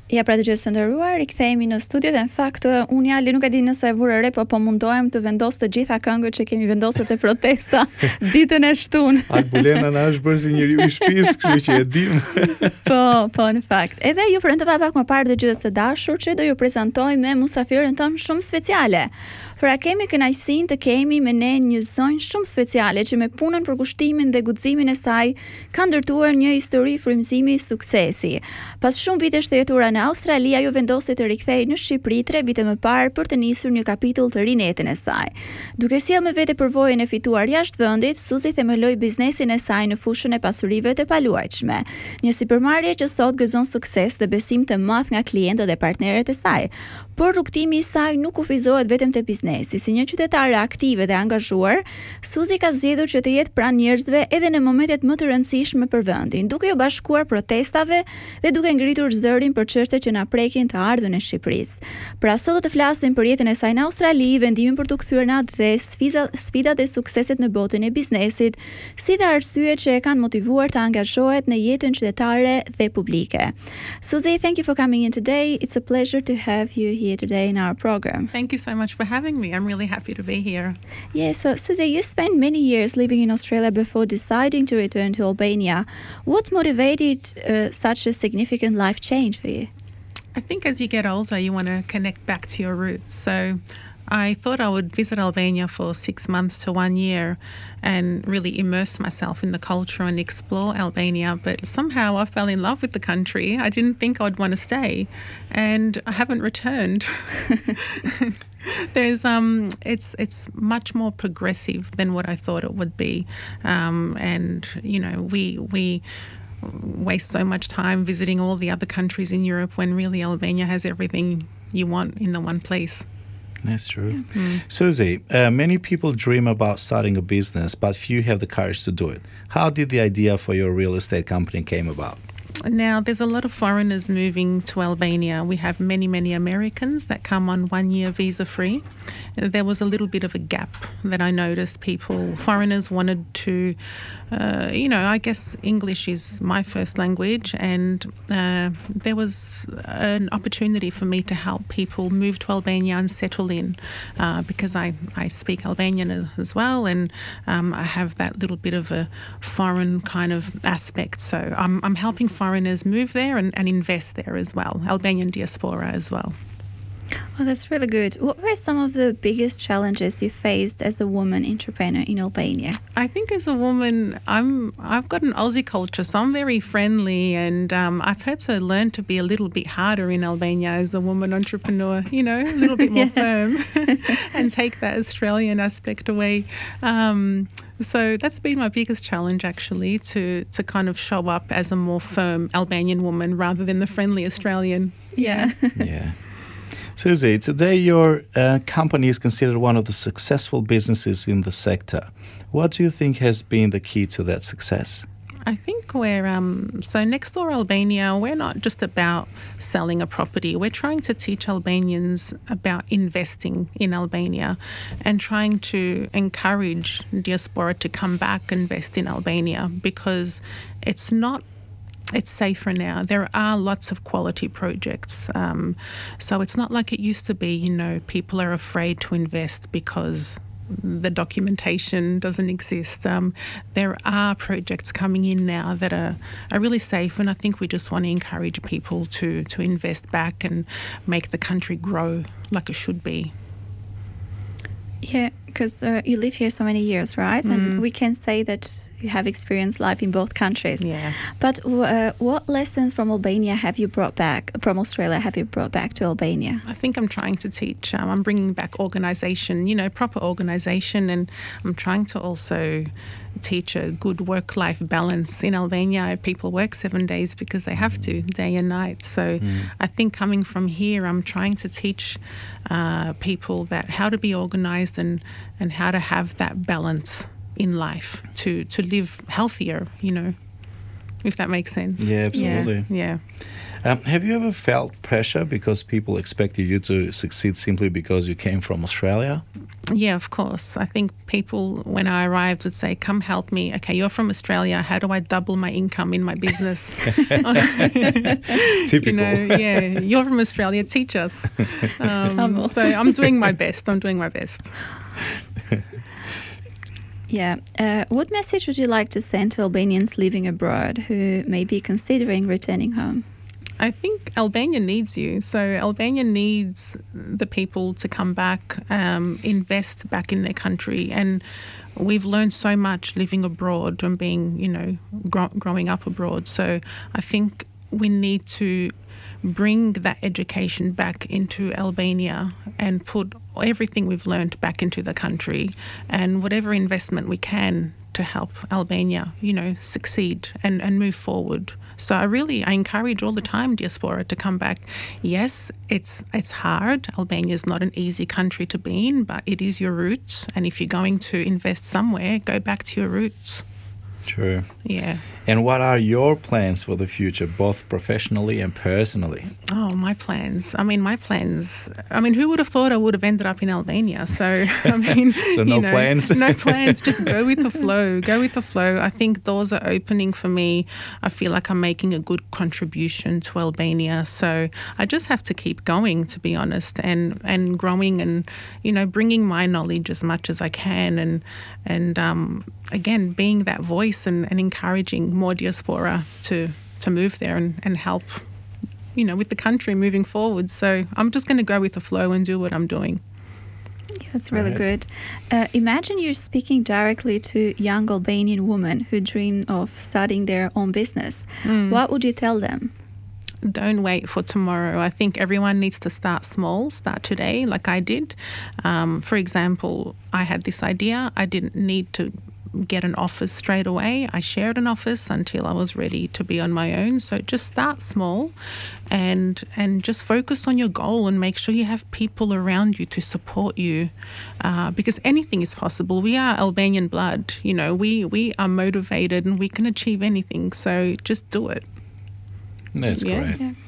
Ja, pra të gjithë të nderuar, rikthehemi në studio dhe në fakt unë jali nuk e di nëse e vura re, po mundohem të vendos të gjitha këngët që kemi vendosur te protesta ditën e shtunë. Albulena na është bërë si njeriu i shtëpisë, kështu që e dim. Po, në fakt. Edhe ju premtova pak më parë dëgjues të dashur që do ju prezantoj me musafirën tonë shumë speciale. Pra kemi kënaqësinë të kemi me ne një zonjë shumë speciale që me punën për kushtimin dhe guximin e saj ka ndërtuar një histori frymëzimi suksesi. Pas shumë vitesh të jetuara në Australi, ajo vendosi të rikthehej në Shqipëri 3 vite më parë për të nisur një kapitull të ri në jetën e saj. Duke sjellë me vete përvojën e fituar jashtë vendit, Suzy themeloi biznesin e saj në fushën e pasurive të paluajtshme. Një sipërmarrje që sot gëzon sukses dhe besim të madh nga klientët dhe partnerët e saj. Por rrugtimi i saj nuk kufizohet vetëm te biznesi. Si një qytetare aktive dhe angazhuar, Suzy ka zgjedhur që të jetë pranë njerëzve edhe në momentet më të rëndësishme për vendin, duke u bashkuar protestave dhe duke ngritur zërin për çështjet që na prekin të ardhmen e Shqipërisë. Pra sot do të flasim për jetën e saj në Australi, vendimin për të kthyer në atë dhe sfidat e suksesit në botën e biznesit, si dhe arsyet që e kanë motivuar të angazhohet në jetën qytetare dhe publike. Suzy, thank you for coming in today. It's a pleasure to have you here today in our program. Thank you so much for having me. I'm really happy to be here. Yeah, so Suzy, you spent many years living in Australia before deciding to return to Albania. What motivated such a significant life change for you? I think as you get older, you want to connect back to your roots. So I thought I would visit Albania for 6 months to 1 year and really immerse myself in the culture and explore Albania. But somehow I fell in love with the country. I didn't think I'd want to stay, and I haven't returned. There's it's much more progressive than what I thought it would be, and you know we waste so much time visiting all the other countries in Europe when really Albania has everything you want in the one place. That's true. Suzy, many people dream about starting a business, but few have the courage to do it. How did the idea for your real estate company came about? Now, there's a lot of foreigners moving to Albania. We have many, many Americans that come on 1 year visa free. There was a little bit of a gap that I noticed. Foreigners wanted to, I guess English is my first language, and there was an opportunity for me to help people move to Albania and settle in, because I speak Albanian as well, and I have that little bit of a foreign kind of aspect. So I'm helping foreigners move there and invest there as well, Albanian diaspora as well. Oh, that's really good. What were some of the biggest challenges you faced as a woman entrepreneur in Albania? I think as a woman, I've got an Aussie culture, so I'm very friendly, and I've had to learn to be a little bit harder in Albania as a woman entrepreneur, a little bit more firm and take that Australian aspect away. So that's been my biggest challenge, actually, to kind of show up as a more firm Albanian woman rather than the friendly Australian. Yeah. Yeah. Suzy, today your company is considered one of the successful businesses in the sector. What do you think has been the key to that success? I think so Nextdoor Albania, we're not just about selling a property. We're trying to teach Albanians about investing in Albania and trying to encourage diaspora to come back and invest in Albania, because it's safer now. There are lots of quality projects. So it's not like it used to be, people are afraid to invest because the documentation doesn't exist. There are projects coming in now that are really safe, and I think we just want to encourage people to invest back and make the country grow like it should be. Yeah, because you live here so many years, right? And we can say that you have experienced life in both countries. Yeah. But what lessons from Albania have you brought back, from Australia, have you brought back to Albania? I think I'm trying to teach, I'm bringing back organisation, proper organisation, and I'm trying to also teach a good work-life balance. In Albania, people work 7 days because they have to, day and night. So I think coming from here, I'm trying to teach people that how to be organised and how to have that balance in life to live healthier, if that makes sense. Yeah, absolutely. Yeah. Have you ever felt pressure because people expected you to succeed simply because you came from Australia? Yeah, of course. I think people, when I arrived, would say, come help me. Okay, you're from Australia. How do I double my income in my business? Typical. You know, yeah, you're from Australia. Teach us. So I'm doing my best. Yeah. What message would you like to send to Albanians living abroad who may be considering returning home? I think Albania needs you. So Albania needs the people to come back, invest back in their country. And we've learned so much living abroad and being, you know, growing up abroad. So I think we need to bring that education back into Albania and put everything we've learned back into the country, and whatever investment we can to help Albania, you know, succeed and move forward. So I encourage all the time diaspora to come back. Yes, it's hard. Albania is not an easy country to be in, but it is your roots. And if you're going to invest somewhere, go back to your roots. True. Yeah. And what are your plans for the future, both professionally and personally? Oh, my plans. I mean, who would have thought I would have ended up in Albania? So, I mean, so no plans? No plans. Just go with the flow. Go with the flow. I think doors are opening for me. I feel like I'm making a good contribution to Albania. So I just have to keep going, to be honest, and growing and, you know, bringing my knowledge as much as I can and again, being that voice and encouraging more diaspora to move there and help, you know, with the country moving forward. So I'm just going to go with the flow and do what I'm doing. Yeah, that's really good. Imagine you're speaking directly to young Albanian women who dream of starting their own business. What would you tell them? Don't wait for tomorrow. I think everyone needs to start small, start today, like I did. For example, I had this idea. I didn't need to get an office straight away. I shared an office until I was ready to be on my own. So just start small and just focus on your goal and make sure you have people around you to support you, because anything is possible. We are Albanian blood, you know, we are motivated and we can achieve anything. So just do it. That's great. Yeah.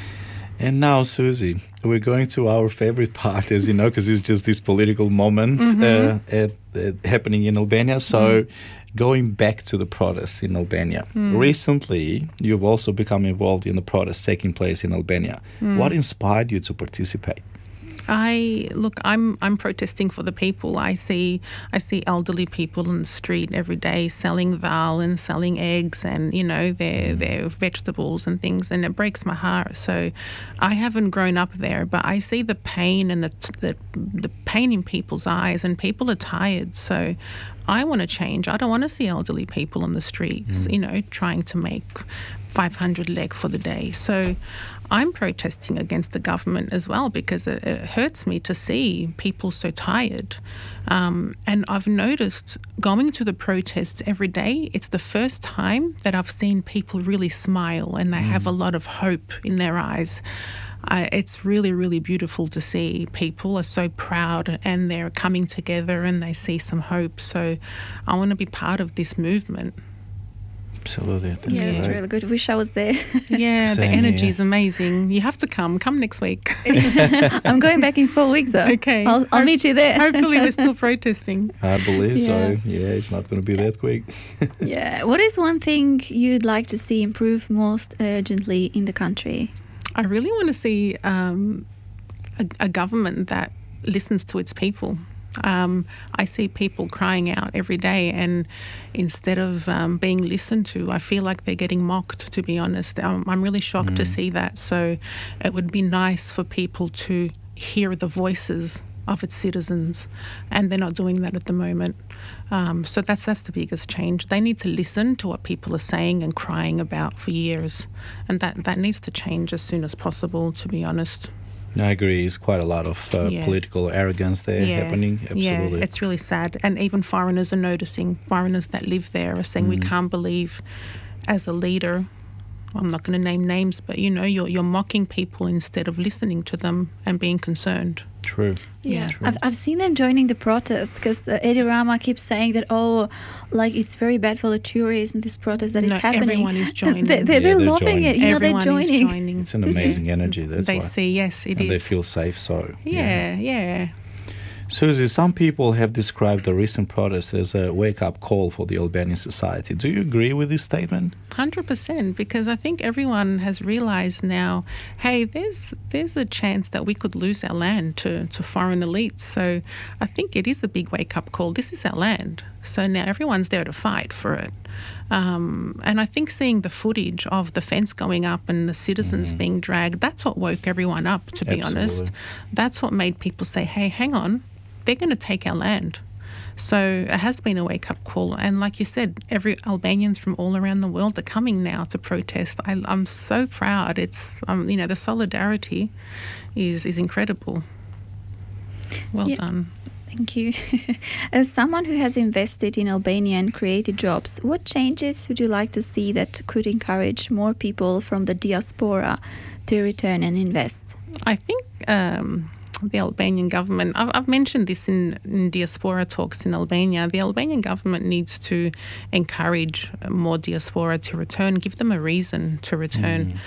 And now, Susie, we're going to our favorite part, as you know, because it's just this political moment happening in Albania. So going back to the protests in Albania. Recently, you've also become involved in the protests taking place in Albania. What inspired you to participate? I'm protesting for the people. I see elderly people in the street every day selling dal and selling eggs and, you know, their vegetables and things, and it breaks my heart. So I haven't grown up there, but I see the pain and the pain in people's eyes, and people are tired. So I want to change. I don't want to see elderly people on the streets, you know, trying to make 500 lek for the day. So I'm protesting against the government as well, because it hurts me to see people so tired. And I've noticed going to the protests every day, it's the first time that I've seen people really smile and they have a lot of hope in their eyes. It's really, really beautiful to see. People are so proud and they're coming together and they see some hope. So I want to be part of this movement. Absolutely. That's great. It's really good. Wish I was there. Yeah, the energy is amazing. You have to come next week. I'm going back in 4 weeks though. Okay. I'll meet you there. Hopefully we're still protesting. I believe so. Yeah, it's not going to be that quick. Yeah. What is one thing you'd like to see improve most urgently in the country? I really want to see a government that listens to its people. I see people crying out every day, and instead of being listened to, I feel like they're getting mocked, to be honest. I'm really shocked to see that. So it would be nice for people to hear the voices of its citizens, and they're not doing that at the moment. So that's the biggest change. They need to listen to what people are saying and crying about for years, and that needs to change as soon as possible, to be honest. I agree. It's quite a lot of political arrogance there happening. Absolutely. Yeah, it's really sad. And even foreigners are noticing. Foreigners that live there are saying, we can't believe, as a leader, I'm not going to name names, but, you know, you're mocking people instead of listening to them and being concerned. True. True. Yeah, True. I've seen them joining the protest because Edi Rama keeps saying that, like it's very bad for the tourists in this protest that is happening. Everyone is joining. They're loving joining. it. You know, Everyone they're is joining. It's an amazing energy. That's they why. see, yes, it and is. they feel safe. So Yeah. Susie, some people have described the recent protest as a wake-up call for the Albanian society. Do you agree with this statement? 100%, because I think everyone has realised now, hey, there's a chance that we could lose our land to foreign elites. So I think it is a big wake-up call. This is our land. So now everyone's there to fight for it. And I think seeing the footage of the fence going up and the citizens being dragged, that's what woke everyone up, to be honest. That's what made people say, hey, hang on, they're going to take our land. So it has been a wake-up call. And like you said, every Albanians from all around the world are coming now to protest. I'm so proud. It's, the solidarity is incredible. Well done. Thank you. As someone who has invested in Albania and created jobs, what changes would you like to see that could encourage more people from the diaspora to return and invest? I think the Albanian government, I've mentioned this in diaspora talks in Albania, the Albanian government needs to encourage more diaspora to return, give them a reason to return,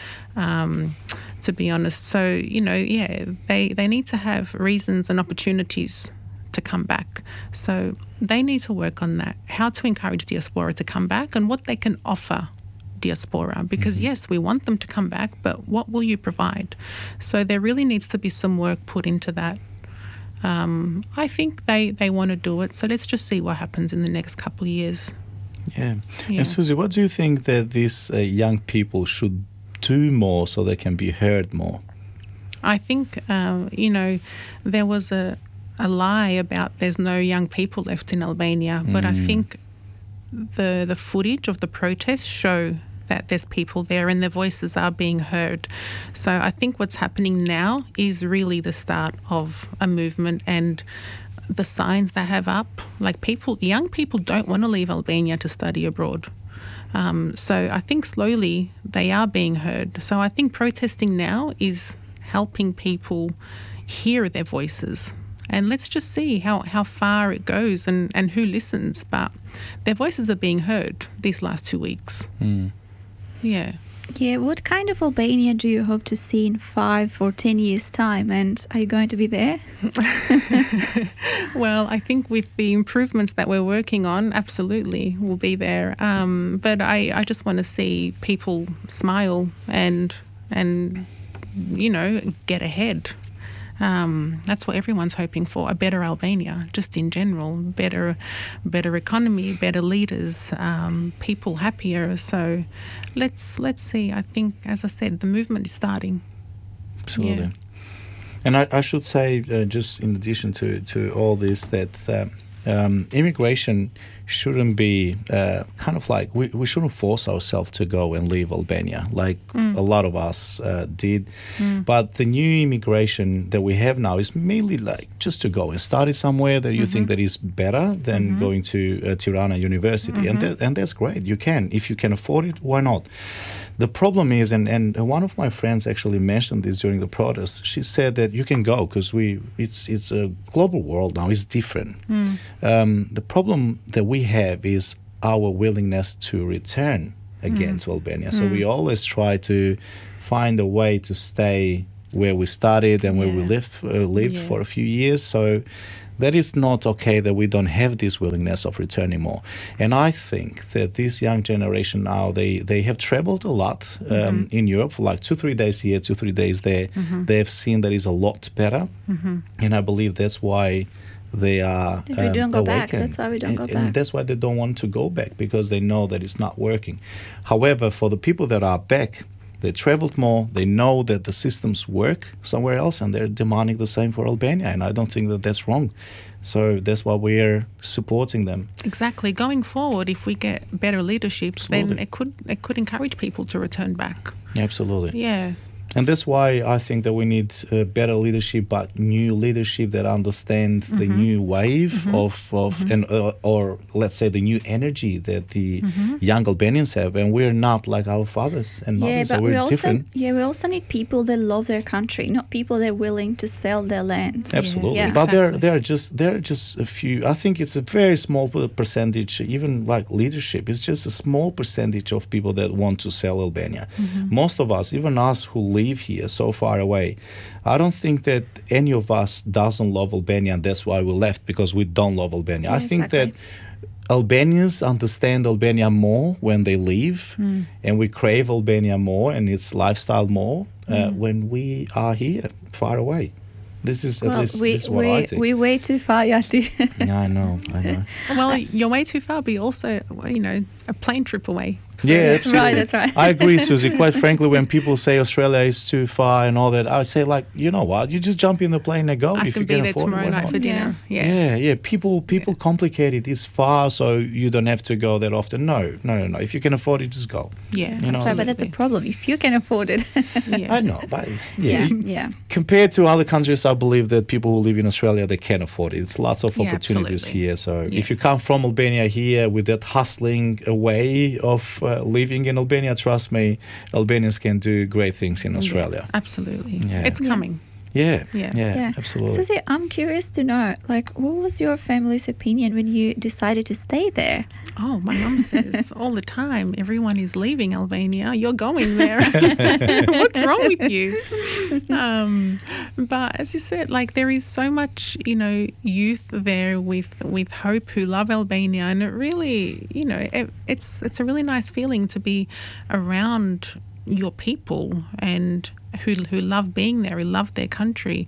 to be honest. So, they need to have reasons and opportunities to come back. So they need to work on that, how to encourage diaspora to come back and what they can offer diaspora, because yes, we want them to come back, but what will you provide? So there really needs to be some work put into that. I think they want to do it, so let's just see what happens in the next couple of years. Yeah. And Susie, what do you think that these young people should do more so they can be heard more? I think, there was a lie about there's no young people left in Albania, but I think the footage of the protests show that there's people there and their voices are being heard. So I think what's happening now is really the start of a movement, and the signs they have up, like young people don't want to leave Albania to study abroad. So I think slowly they are being heard. So I think protesting now is helping people hear their voices. And let's just see how far it goes and who listens. But their voices are being heard these last 2 weeks. Yeah. Yeah, what kind of Albania do you hope to see in 5 or 10 years' time? And are you going to be there? Well, I think with the improvements that we're working on, absolutely, we'll be there. But I just want to see people smile and get ahead. That's what everyone's hoping for, a better Albania, just in general, better economy, better leaders, people happier. So let's see. I think, as I said, the movement is starting. Absolutely. Yeah. And I should say, just in addition to all this, that immigration shouldn't be kind of like, we shouldn't force ourselves to go and leave Albania like a lot of us did. But the new immigration that we have now is mainly like just to go and study somewhere that you think that is better than going to Tirana University. And that's great. You can. If you can afford it, why not? The problem is, and one of my friends actually mentioned this during the protest, she said that you can go because it's a global world now, it's different. The problem that we have is our willingness to return again to Albania. So we always try to find a way to stay where we studied and where we lived for a few years. So that is not okay that we don't have this willingness of returning more. And I think that this young generation now, they have traveled a lot in Europe for like 2-3 days here, 2-3 days there. They have seen that is a lot better. And I believe that's why they are If we don't go back, awakened. that's why we don't go back. And that's why they don't want to go back, because they know that it's not working. However, for the people that are back, they traveled more, they know that the systems work somewhere else, and they're demanding the same for Albania, and I don't think that that's wrong. So that's why we're supporting them. Exactly. Going forward, if we get better leadership, then it could encourage people to return back. Absolutely. Yeah. And that's why I think that we need better leadership, but new leadership that understands the new wave of and or let's say the new energy that the young Albanians have, and we're not like our fathers and mothers, so we're different. We also need people that love their country, not people that are willing to sell their lands. Absolutely, yeah. But there are just a few. I think it's a very small percentage, even like leadership. It's just a small percentage of people that want to sell Albania. Most of us, even us who live here so far away, I don't think that any of us doesn't love Albania, and that's why we left, because we don't love Albania. Yeah, I think exactly. that Albanians understand Albania more when they leave, and we crave Albania more and its lifestyle more when we are here, far away. This is at least this is what I think. We're way too far, Yati. Yeah, I know. Well, you're way too far, but you're also, a plane trip away. So. Yeah, absolutely. That's right. I agree, Susie. Quite frankly, when people say Australia is too far and all that, I say, like, you know what? You just jump in the plane and go. I if can you be can there afford tomorrow it, night for dinner. Yeah. People complicate it. It's far, so you don't have to go that often. No. If you can afford it, just go. Yeah, Sorry, but that's a problem. If you can afford it. I know, but yeah. Compared to other countries, I believe that people who live in Australia, they can afford it. It's lots of opportunities absolutely. here. So if you come from Albania here with that hustling way of living in Albania, trust me, Albanians can do great things in Australia. Absolutely. Yeah. It's coming. Yeah, Yeah. absolutely. Susie, I'm curious to know, what was your family's opinion when you decided to stay there? Oh, my mum says all the time, everyone is leaving Albania. You're going there. What's wrong with you? But as you said, there is so much, youth there with hope who love Albania, and it really, it's a really nice feeling to be around your people and who love being there, who love their country.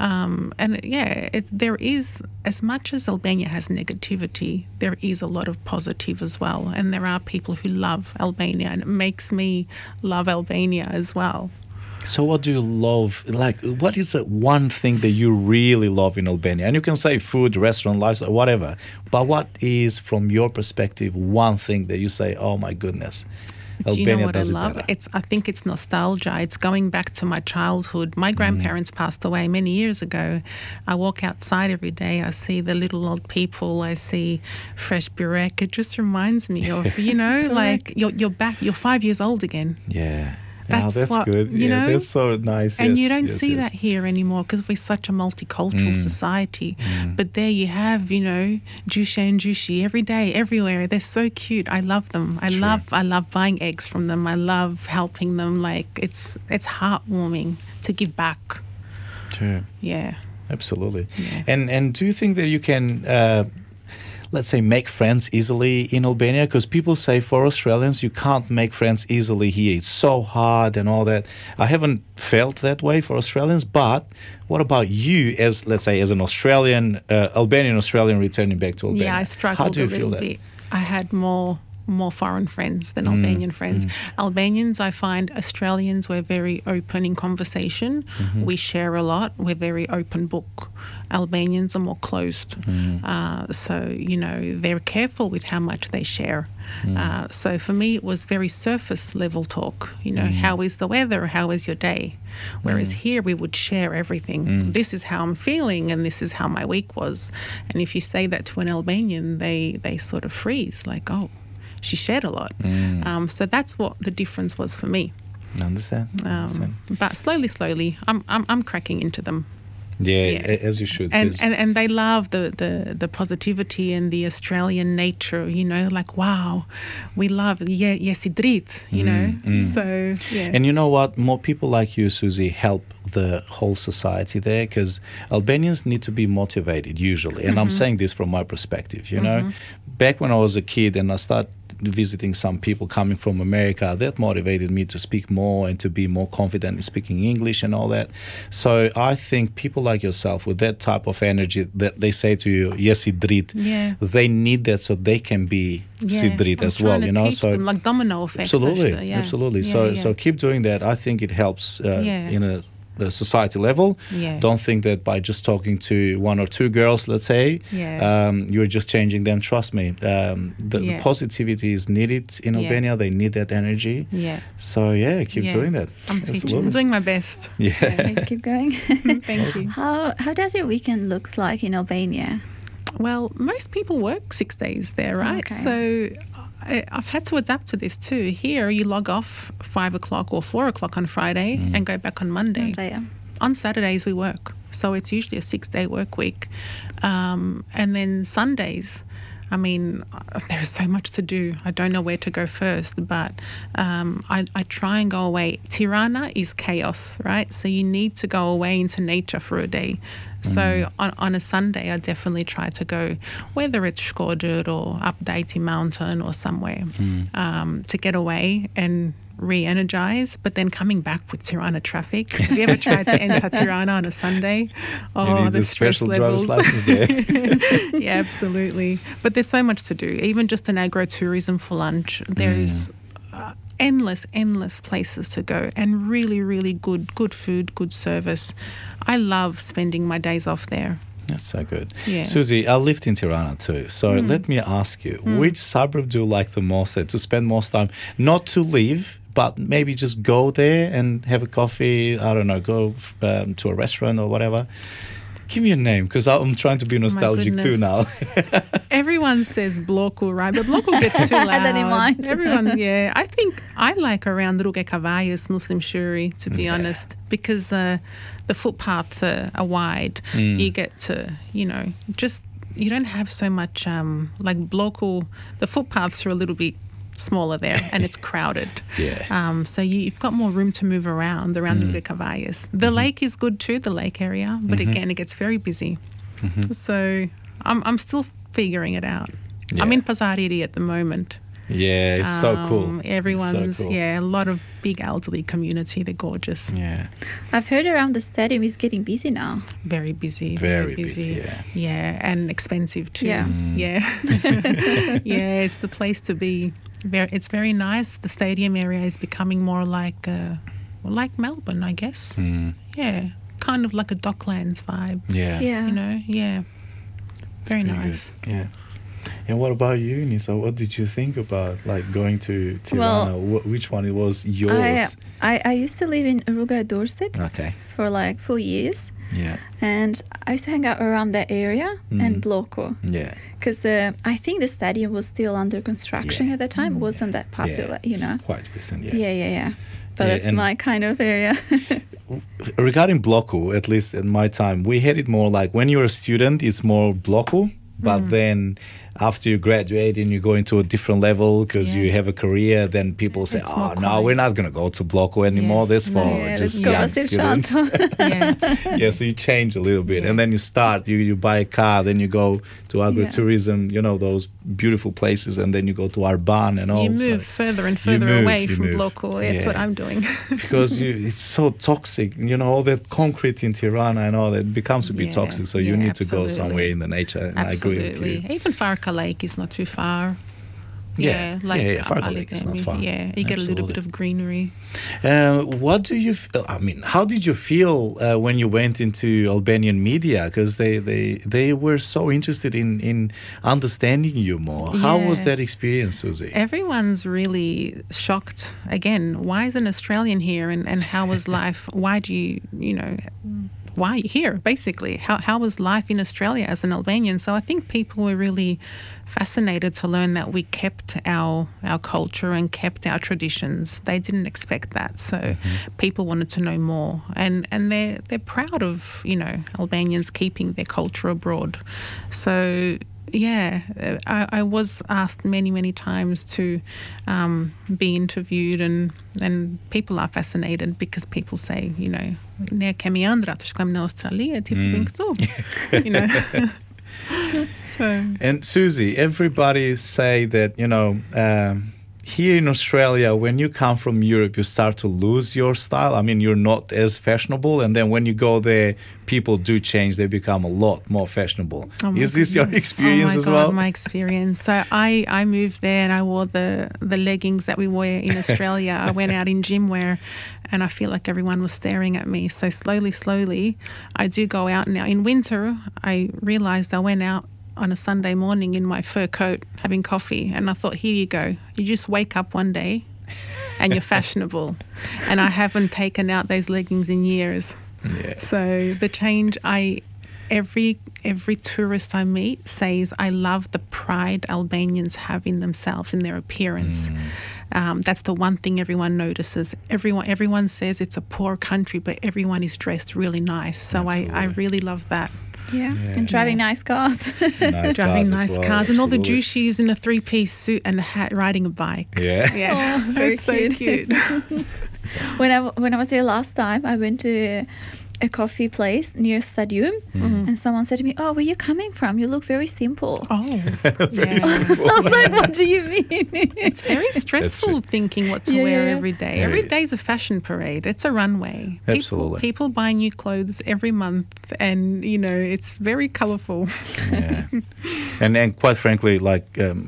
There is, as much as Albania has negativity, there is a lot of positive as well. And there are people who love Albania, and it makes me love Albania as well. So what do you love? What is the one thing that you really love in Albania? And you can say food, restaurant, lifestyle, whatever. But what is, from your perspective, one thing that you say, oh my goodness, Do you know what I does it love? better? I think it's nostalgia. It's going back to my childhood. My grandparents passed away many years ago. I walk outside every day. I see the little old people. I see fresh burek. It just reminds me of, you're back. You're 5 years old again. Yeah. That's good. That's so nice. And you don't see that here anymore because we're such a multicultural society. But there you have, Jusha and Jushi every day, everywhere. They're so cute. I love them. I love buying eggs from them. I love helping them. It's heartwarming to give back. True. Yeah. Absolutely. Yeah. And do you think that you can let's say, make friends easily in Albania? Because people say for Australians, you can't make friends easily here. It's so hard and all that. I haven't felt that way for Australians, but what about you as, let's say, as an Australian, Albanian Australian returning back to Albania? Yeah, I struggled How do you a little feel bit. I had more foreign friends than Albanian friends. Albanians, I find Australians, we're very open in conversation. We share a lot. We're very open book. Albanians are more closed. So, they're careful with how much they share. So for me, it was very surface level talk. How is the weather? How is your day? Whereas here we would share everything. This is how I'm feeling and this is how my week was. And if you say that to an Albanian, they sort of freeze, like, oh, she shared a lot. So that's what the difference was for me. I understand. But slowly, I'm cracking into them. Yeah, as you should. And they love the positivity and the Australian nature, wow, we love, jesi dritë, So, yeah. And you know what? More people like you, Susie, help the whole society there, because Albanians need to be motivated usually. And I'm saying this from my perspective, Back when I was a kid and I started visiting some people coming from America, that motivated me to speak more and to be more confident in speaking English and all that. So I think people like yourself with that type of energy that they say to you, jesi dritë, they need that so they can be si dritë as well, So them, like domino effect. Absolutely. So keep doing that. I think it helps in a the society level. Yeah. Don't think that by just talking to one or two girls, let's say, you're just changing them. Trust me, the positivity is needed in Albania. They need that energy. Yeah. So keep doing that. I'm doing my best. Yeah. Keep going. Thank you. How does your weekend look like in Albania? Well, most people work 6 days there, right? Okay. So I've had to adapt to this too. Here, you log off 5 o'clock or 4 o'clock on Friday and go back on Monday. On Saturdays, we work. So it's usually a 6-day work week. And then Sundays, I mean, there's so much to do. I don't know where to go first, but I try and go away. Tirana is chaos, right? So you need to go away into nature for a day. So on a Sunday, I definitely try to go, whether it's Shkodër or up Daiti Mountain or somewhere, to get away and re-energize, but then coming back with Tirana traffic. Have you ever tried to enter Tirana on a Sunday? Oh, you need the stress levels. Driver's license there. Yeah, absolutely. But there's so much to do. Even just an agro-tourism for lunch. There's endless places to go, and really, really good food, good service. I love spending my days off there. That's so good. Yeah. Susie, I lived in Tirana too. So let me ask you, which suburb do you like the most to spend most time? Not to live, but maybe just go there and have a coffee, I don't know, go to a restaurant or whatever. Give me a name, because I'm trying to be nostalgic too now. Everyone says Bloku, right? But Bloku gets too loud. I had that in mind. Everyone, I think I like around Rrugë e Kavajës, Muslim Shuri, to be honest, because the footpaths are wide. You get to, you don't have so much, like Bloku, the footpaths are a little bit smaller there and it's crowded. So you've got more room to move around Rrugë e Kavajës. The lake is good too, the lake area, but again, it gets very busy. So I'm still figuring it out. I'm in Pasariri at the moment. Yeah, it's so cool. Everyone's, so cool. A lot of big elderly community. They're gorgeous. Yeah. I've heard around the stadium is getting busy now. Very busy. Very busy, Yeah, and expensive too. Yeah. Yeah, it's the place to be. It's very nice. The stadium area is becoming more like Melbourne, I guess. Yeah, kind of like a Docklands vibe. Yeah. Very nice. Good. Yeah. And what about you, Nisa? What did you think about going to Tirana? Which one it was yours? I used to live in Rrugë e Durrësit for like 4 years. Yeah. And I used to hang out around that area and Bloku. Yeah. Because I think the stadium was still under construction at that time. It wasn't that popular, It's quite recent, Yeah. But that's my kind of area. Regarding Bloku, at least in my time, we had it more like when you're a student, it's more Bloku. But then after you graduate and you go into a different level because you have a career, then people say, no, we're not going to go to Bloku anymore. That's for just young students. So you change a little bit. And then you start, you buy a car, then you go to agro-tourism, those beautiful places, and then you go to Arban and all. You move further and further away from Bloku. That's what I'm doing. Because it's so toxic. All that concrete in Tirana and all that becomes a bit toxic. So you need to go somewhere in the nature. And I agree with you. Even Farka Lake is not too far. Farka Lake is not far. Yeah, you get a little bit of greenery. What do you? How did you feel when you went into Albanian media? Because they were so interested in understanding you more. How was that experience, Susie? Everyone's really shocked. Again, why is an Australian here, and how was life? Why do you why are you here, basically? How was life in Australia as an Albanian? So I think people were really fascinated to learn that we kept our culture and kept our traditions. They didn't expect that. So people wanted to know more. And they're proud of, Albanians keeping their culture abroad. So I was asked many times to be interviewed, and people are fascinated because people say, ne kemi ëndra të shkojmë në Australi, ti vjen këtu. So. And Susie, everybody say that, here in Australia, when you come from Europe, you start to lose your style. I mean, you're not as fashionable. And then when you go there, people do change. They become a lot more fashionable. Is this your experience as well? My experience. So I moved there and I wore the leggings that we wear in Australia. I went out in gym wear and I feel like everyone was staring at me. So slowly, I do go out now. In winter, I realised I went out on a Sunday morning in my fur coat having coffee, and I thought, here you go. You just wake up one day and you're fashionable. And I haven't taken out those leggings in years. Yeah. So the change, every tourist I meet says, I love the pride Albanians have in themselves, in their appearance. That's the one thing everyone notices. Everyone says it's a poor country, but everyone is dressed really nice. So I really love that. Yeah, and driving nice cars. Driving nice cars, and all the douchies in a 3-piece suit and a hat riding a bike. Yeah. Oh, very cute. When I was there last time, I went to a coffee place near Stadium, and someone said to me, "Oh, where are you coming from? You look very simple." Oh, Very simple. I was like, what do you mean? It's very stressful thinking what to wear every day. Every day is a fashion parade. It's a runway. Absolutely. People buy new clothes every month, and it's very colourful. Yeah. And quite frankly, like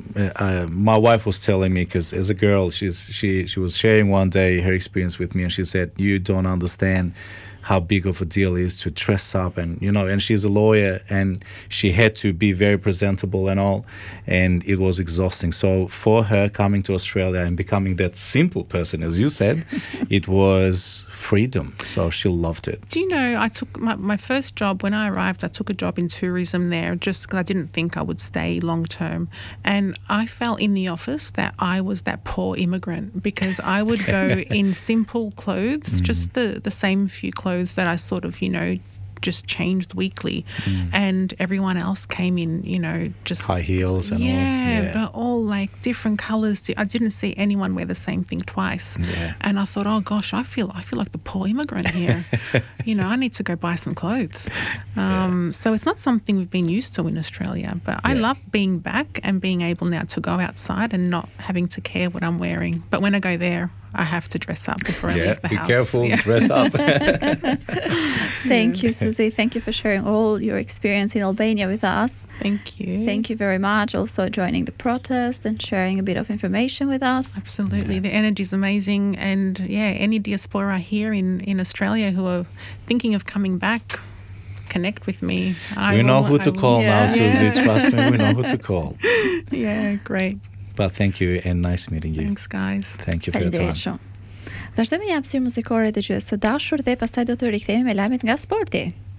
my wife was telling me, because as a girl, she was sharing one day her experience with me, and she said, "You don't understand how big of a deal it is to dress up," and and she's a lawyer, and she had to be very presentable and all, and it was exhausting. So for her coming to Australia and becoming that simple person, as you said, it was freedom. So she loved it. Do you know, I took my first job when I arrived, I took a job in tourism there just because I didn't think I would stay long term. And I felt in the office that I was that poor immigrant, because I would go in simple clothes, just the same few clothes that I sort of, just changed weekly. And everyone else came in, just high heels and all. But all like different colours. I didn't see anyone wear the same thing twice. Yeah. And I thought, oh gosh, I feel like the poor immigrant here. I need to go buy some clothes. So it's not something we've been used to in Australia. But I love being back and being able now to go outside and not having to care what I'm wearing. But when I go there, I have to dress up before I leave the house. Be careful, dress up. Thank you, Susie. Thank you for sharing all your experience in Albania with us. Thank you. Thank you very much. Also joining the protest and sharing a bit of information with us. Absolutely. The energy is amazing. And any diaspora here in Australia who are thinking of coming back, connect with me. We know who to call now, Susie. Trust me, we know who to call. Yeah, great. But thank you and nice meeting you. Thanks, guys. Thank you for your time. Vazhdojmë një hapësirë muzikore dëgjues së dashur dhe pastaj do të rikthehemi me lajmet nga sporti.